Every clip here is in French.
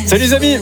Salut les amis.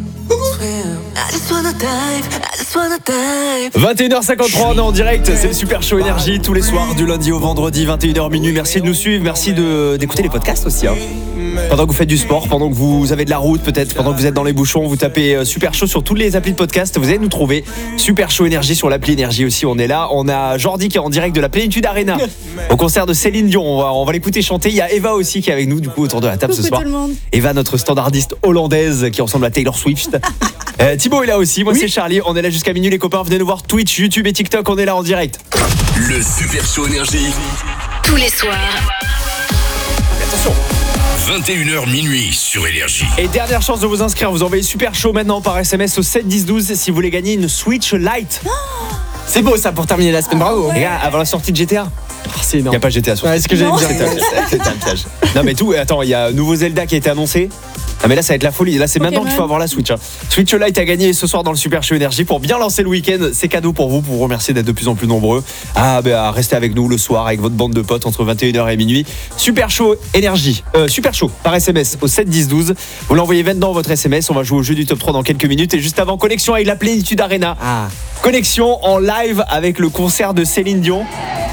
21h53, on est en direct, c'est le Super Show Énergie tous les soirs du lundi au vendredi 21h minuit. Merci de nous suivre, merci d'écouter les podcasts aussi Pendant que vous faites du sport, pendant que vous avez de la route peut-être, pendant que vous êtes dans les bouchons, vous tapez Super Show sur toutes les applis de podcast, vous allez nous trouver. Super Show Énergie sur l'appli Énergie aussi, on est là. On a Jordi qui est en direct de la Plénitude Arena au concert de Céline Dion, on va l'écouter chanter. Il y a Eva aussi qui est avec nous du coup autour de la table. Coucou ce soir. tout le monde. Eva, notre standardiste hollandaise qui ressemble à Taylor Swift. Thibaut est là aussi, moi c'est Charlie, on est là jusqu'à minuit les copains, venez nous voir Twitch, YouTube et TikTok, on est là en direct. Le Super Show Énergie. Tous les soirs. Attention. 21h minuit sur Énergie. Et dernière chance de vous inscrire, vous envoyez Super Show maintenant par SMS au 7 10 12 si vous voulez gagner une Switch Lite. C'est beau ça pour terminer la semaine, bravo. Les gars, avant la sortie de GTA. C'est Il n'y énorme. a pas GTA sur Ouais, c'est ce que j'allais Non. dire. C'était un piège. Non mais tout, attends, il y a un nouveau Zelda qui a été annoncé. Ah mais là ça va être la folie, là c'est maintenant qu'il faut avoir la Switch. Switch Lite à gagner ce soir dans le Super Show Énergie pour bien lancer le week-end. C'est cadeau pour vous remercier d'être de plus en plus nombreux à rester avec nous le soir avec votre bande de potes entre 21h et minuit. Super Show Énergie, Super Show par SMS au 7 10 12. Vous l'envoyez maintenant votre SMS, on va jouer au jeu du top 3 dans quelques minutes. Et juste avant, connexion avec la Plénitude Arena. Connexion en live avec le concert de Céline Dion.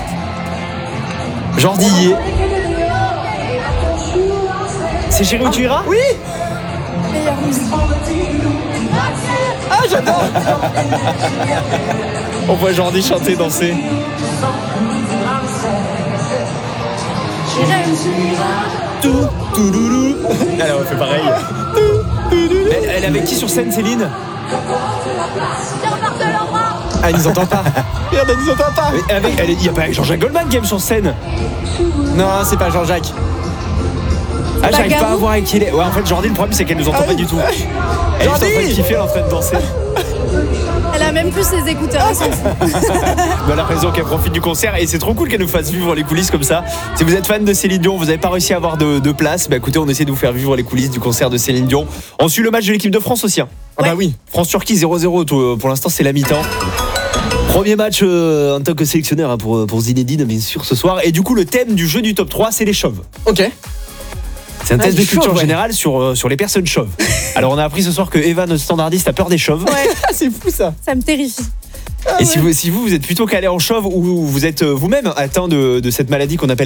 Jordi y est. C'est Chérie où tu iras? Oui. Meilleure musique. Ah j'adore. On voit Jordi chanter, danser. Tout, tout, doudou. Alors on fait pareil. Elle est avec qui sur scène, Céline? Ah ils nous entendent pas. Merde, ils nous entendent pas. Il n'y a pas Jean-Jacques Goldman qui aime sur scène. Non, c'est pas Jean-Jacques. Ah, j'arrive pas Garou. à voir avec qui il est. Ouais, en fait, Jordi, le problème, c'est qu'elle nous entend pas du tout. Elle est juste en train de kiffer, elle est en train de danser. Elle a même plus ses écouteurs. elle s'en fout. Elle a l'impression qu'elle profite du concert et c'est trop cool qu'elle nous fasse vivre les coulisses comme ça. Si vous êtes fan de Céline Dion, vous n'avez pas réussi à avoir de place, bah écoutez, on essaie de vous faire vivre les coulisses du concert de Céline Dion. On suit le match de l'équipe de France aussi. Ah bah oui. France-Turquie 0-0, pour l'instant c'est la mi-temps. Premier match en tant que sélectionneur pour Zinedine bien sûr ce soir. Et du coup le thème du jeu du top 3 c'est les chauves. Ok. C'est un test de les culture chauves, ouais. générale sur les personnes chauves. Alors on a appris ce soir que Eva, notre standardiste, a peur des chauves. Ouais, C'est fou ça. ça me terrifie. Et si vous êtes plutôt calé en chauve ou vous êtes vous-même atteint de cette maladie qu'on appelle